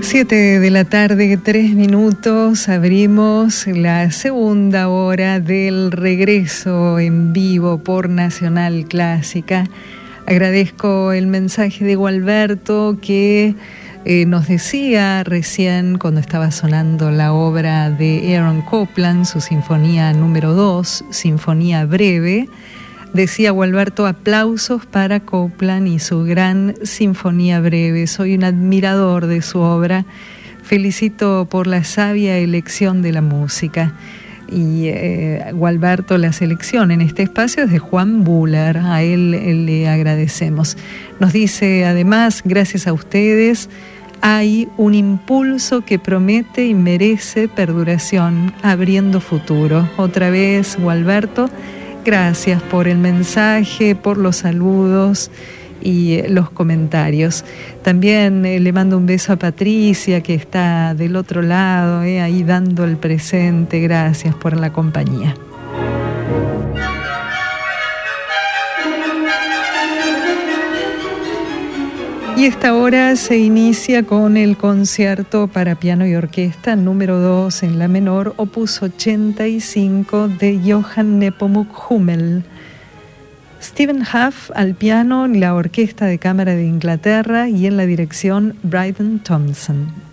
7 de la tarde, 3 minutos, abrimos la segunda hora del regreso en vivo por Nacional Clásica. Agradezco el mensaje de Gualberto que nos decía recién cuando estaba sonando la obra de Aaron Copland, su sinfonía número 2, Sinfonía Breve. Decía Gualberto, aplausos para Copland y su gran Sinfonía Breve. Soy un admirador de su obra. Felicito por la sabia elección de la música. Y Gualberto, la selección en este espacio es de Juan Buller. A él le agradecemos. Nos dice además, gracias a ustedes, hay un impulso que promete y merece perduración, abriendo futuro. Otra vez, Gualberto, gracias por el mensaje, por los saludos y los comentarios. También le mando un beso a Patricia, que está del otro lado, ahí dando el presente. Gracias por la compañía. Y esta hora se inicia con el concierto para piano y orquesta número 2 en la menor, opus 85 de Johann Nepomuk Hummel. Stephen Huff al piano, la Orquesta de Cámara de Inglaterra, y en la dirección Bryden Thompson.